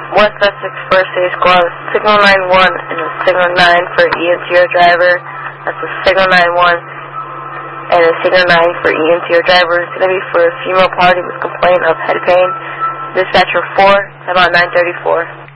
West Essex First Aid Squad, signal 9-1 and a signal 9 for EMTR driver. That's a signal 9-1 and a signal 9 for EMTR driver. It's going to be for a female party with complaint of head pain. Dispatcher 4, about 9:34.